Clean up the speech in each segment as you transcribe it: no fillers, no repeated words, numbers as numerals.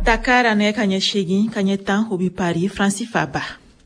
Dakar ane kanye shegi kanye tan hobi Paris Francis Faba.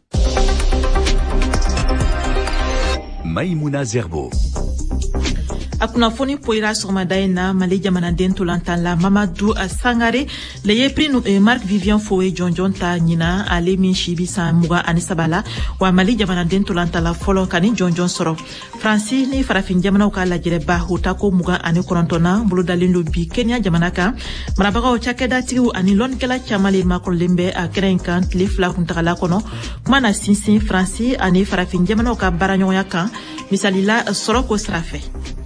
Maïmouna Zerbo. Akuna foni poira somadayna Mali jamanaden tolantan la Mamadou Sangare le ye prix Marc Vivian Foe Jonjon ta nyina ale min shibi san muga anisabala wa Mali jamanaden tolantan la folo kani Jonjon soro Francis ni farafin jamana ka la jireba hotako muga ani korontona bulu dalindo bi Kenya jamanaka marabaga o chakeda tigu ani lon kala chamale makolembe a krenkan le fla kuntala kono mana sinsin Francis ani farafin jamana ka baranyoya kan misalila soro ko strafe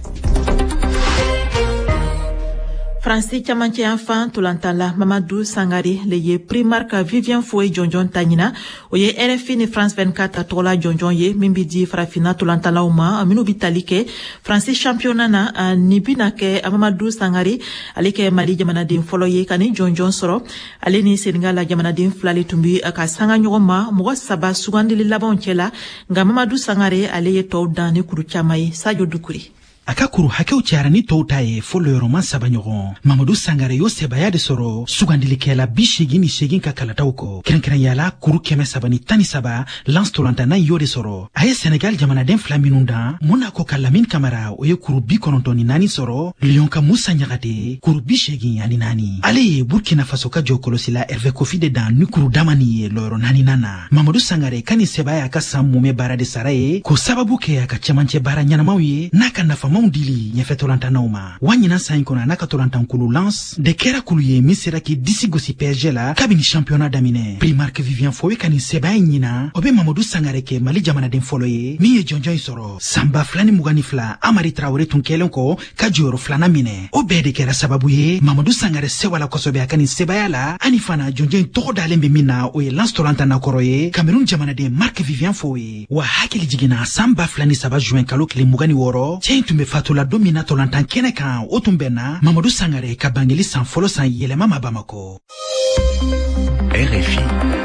Francis Chamanche enfant tulantala Mamadou Sangare le ye Primark Vivian Foe Jonjon Tanyina o ye RFI ni France 24 tola Jonjon ye mimbidi farafina tulantala uma aminu bitalike Francis championana nibina ke Mamadou Sangare alike Mali jamana den folo ye kani Jonjon soro ale ni Senegal jamana den flale tumbi ka sanga nyoma mo saba sugandili labon chela nga Mamadou Sangare ale ye to dani kuru chamaye Sadio Dukuri akakuru hakeu charani toutaye folo yoroman sabanyogon Mamadou Sangare yo sebaya de soro sugandilikela bishigi ni shegin ka kalatauko kenkeren yala kuru keme sabani tani saba lance tolantana yo de soro aye Senegal jamana den flaminunda monako kalamin kamara oye kuru bi konontoni nani soro Lyon ka Moussa Nyagate kuru bishigi yani nani ale Burkina Faso ka jokolosila Hervé Kofi de dan ni kuru damani loro nani nana Mamadou Sangare kani sebaya ka samume bara de saraye ko sababu ke aka chamanche bara nyanamawi naka nafa Mondili nyefetolanta nauma wanyina sainkona nakatolanta nkulu lance de kera kuluye misera ki disi gosi PSG la kabini championnat damine Primark Vivian Foe kani seba nyina obe Mamadou Sangare ke Mali jamana den foloye miye jonjon soro samba flani mugani fla Amari Traoré tunkelenko kajoro flana mine obe de kera sababu ye Mamadou Sangare sewala kosobe akani seba la anifana jonjon toko dalembe mina oye lance tolanta na koroye Cameroun jamana den Marc Vivian Foe wa hakili jigina samba flani saba juin kalo kile mugani woro chentumbe fatula domina tolantan kene kan otumbena Mamadou Sangare ka bangeli san folo san yelema mabamako RFI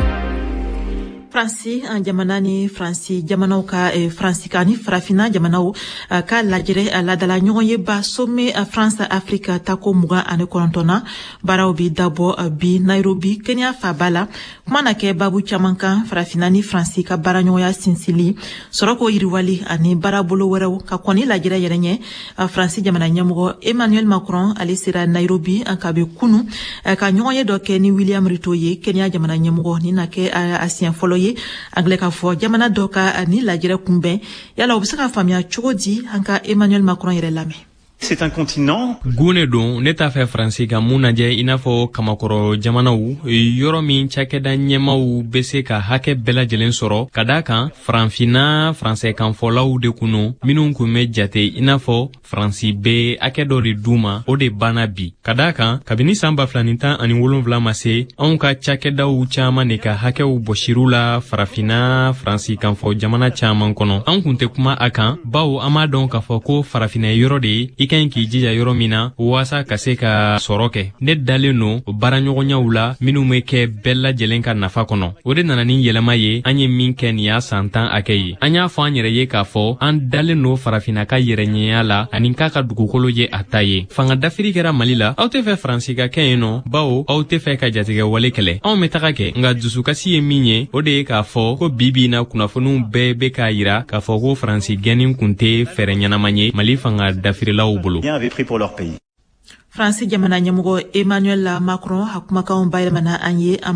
Francis en jamanani Francis jamanao ka Francis kani farafina jamanao ka lajere la dala nyonye ba somme France Africa tako muga ane kontona barao bi dabo bi Nairobi Kenya fabala mana ke babu chamanka farafina ni Francis ka baranyoya sinsili soroko iriwali ani barabolo weraw ka koni lajere yerenye Francis jamana nyamugo Emmanuel Macron ali sira Nairobi akabe kunu ka nyonye do ke ni William Ritoye Kenya jamana nyamugo ni nake asien folo angle ka fo jamana doka ni lajere kumbe yala obsaka famia chogodi hanka Emmanuel Macron yerelame. C'est un continent. Gune don neta fe Francis ka munaje inafo kamakoro jamanawu yoro min chakeda nyemawu bese ka hake bela jelen soro kadaka franfina français kan folawu de kuno minun kume jate inafo Francis be akedo de duma o de banabi kadaka kabini samba flanita ani wolonvla mase on ka chakeda wu chama ne ka hake wu boshirula farafina Francis kan fo jamana chama kono an kunte kuma akan bawo amadon ka fo ko farafina yoro de ken ki jija yoro mina wasa kase ka soroke ne daleno baranyogonya wula minu meke bella jelenka nafa kono ode nanani yelema ye anye minken ya santan akeyi anya fa anyere ye ka fo an daleno farafina ka yerenya la aninka ka dugukolo ye ataye fanga dafiri kera malila awte fe Francis ka keno bawo awte fe ka jatige wale kele aw metaka ke nga dusukasi ye minye ode ka fo ko bibi na kunafonu bebe ka yira ka fo ko Francis genin kunte ferenyana manye mali fanga dafiri law avait pris pour leur pays. Francis jamana nyamugo Emmanuel Macron hakuma ka on bayramana anye